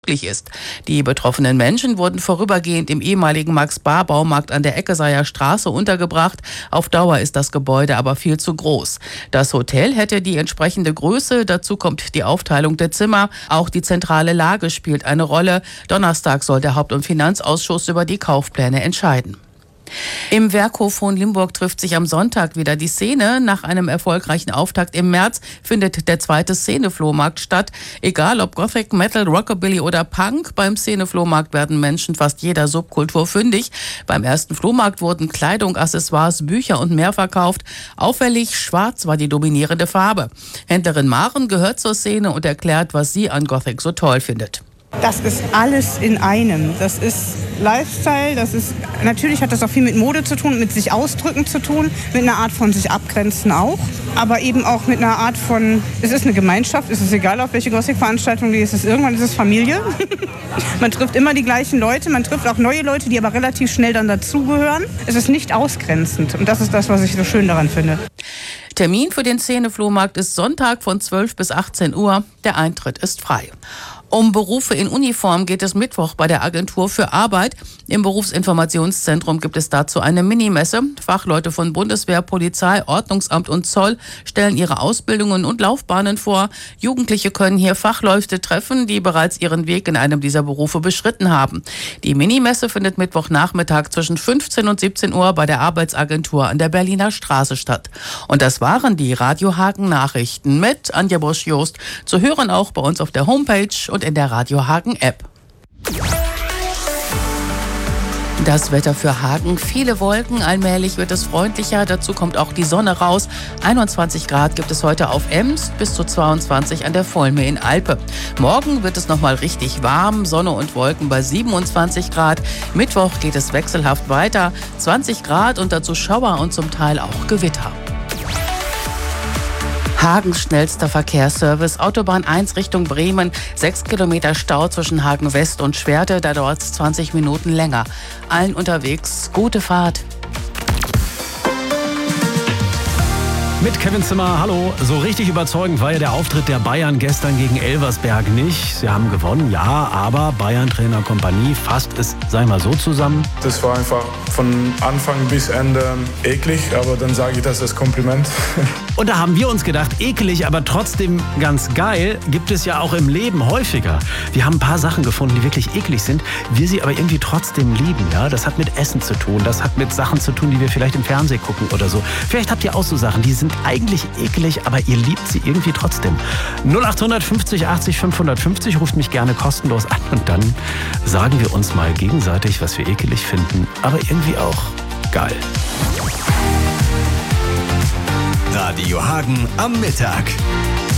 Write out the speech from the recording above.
möglich ist. Die betroffenen Menschen wurden vorübergehend im ehemaligen Max-Bar-Baumarkt an der Eckeseyer Straße untergebracht. Auf Dauer ist das Gebäude aber viel zu groß. Das Hotel hätte die entsprechende Größe. Dazu kommt die Aufteilung der Zimmer. Auch die zentrale Lage spielt eine Rolle. Donnerstag soll der Haupt- und Finanzausschuss über die Kaufpläne entscheiden. Im Werkhof Hohenlimburg trifft sich am Sonntag wieder die Szene. Nach einem erfolgreichen Auftakt im März findet der zweite Szene-Flohmarkt statt. Egal ob Gothic, Metal, Rockabilly oder Punk, beim Szene-Flohmarkt werden Menschen fast jeder Subkultur fündig. Beim ersten Flohmarkt wurden Kleidung, Accessoires, Bücher und mehr verkauft. Auffällig schwarz war die dominierende Farbe. Händlerin Maren gehört zur Szene und erklärt, was sie an Gothic so toll findet. Das ist alles in einem. Das ist Lifestyle, natürlich hat das auch viel mit Mode zu tun, mit sich ausdrücken zu tun, mit einer Art von sich abgrenzen auch, aber eben auch mit einer Art von, es ist eine Gemeinschaft, es ist egal, auf welche Gothic-Veranstaltung die ist, irgendwann ist es Familie. Man trifft immer die gleichen Leute, man trifft auch neue Leute, die aber relativ schnell dann dazugehören. Es ist nicht ausgrenzend und das ist das, was ich so schön daran finde. Termin für den Szene-Flohmarkt ist Sonntag von 12 bis 18 Uhr. Der Eintritt ist frei. Um Berufe in Uniform geht es Mittwoch bei der Agentur für Arbeit. Im Berufsinformationszentrum gibt es dazu eine Minimesse. Fachleute von Bundeswehr, Polizei, Ordnungsamt und Zoll stellen ihre Ausbildungen und Laufbahnen vor. Jugendliche können hier Fachleute treffen, die bereits ihren Weg in einem dieser Berufe beschritten haben. Die Minimesse findet Mittwochnachmittag zwischen 15 und 17 Uhr bei der Arbeitsagentur an der Berliner Straße statt. Und das waren die Radio Hagen Nachrichten mit Anja Bosch-Jost. Zu hören auch bei uns auf der Homepage und in der Radio Hagen App. Das Wetter für Hagen, viele Wolken, allmählich wird es freundlicher, dazu kommt auch die Sonne raus. 21 Grad gibt es heute auf Ems, bis zu 22 an der Volme in Alpe. Morgen wird es nochmal richtig warm, Sonne und Wolken bei 27 Grad. Mittwoch geht es wechselhaft weiter, 20 Grad und dazu Schauer und zum Teil auch Gewitter. Hagens schnellster Verkehrsservice, Autobahn 1 Richtung Bremen, 6 Kilometer Stau zwischen Hagen West und Schwerte, da dauert es 20 Minuten länger. Allen unterwegs, gute Fahrt. Mit Kevin Zimmer, hallo. So richtig überzeugend war ja der Auftritt der Bayern gestern gegen Elversberg nicht. Sie haben gewonnen, ja, aber Bayern-Trainer Kompanie fasst es, sag ich mal, so zusammen. Das war einfach von Anfang bis Ende eklig, aber dann sage ich das als Kompliment. Und da haben wir uns gedacht, eklig, aber trotzdem ganz geil, gibt es ja auch im Leben häufiger. Wir haben ein paar Sachen gefunden, die wirklich eklig sind, wir sie aber irgendwie trotzdem lieben. Ja? Das hat mit Essen zu tun, das hat mit Sachen zu tun, die wir vielleicht im Fernsehen gucken oder so. Vielleicht habt ihr auch so Sachen, die sind eigentlich eklig, aber ihr liebt sie irgendwie trotzdem. 0800 50 80 550, ruft mich gerne kostenlos an und dann sagen wir uns mal gegenseitig, was wir ekelig finden, aber irgendwie auch geil. Radio Hagen am Mittag.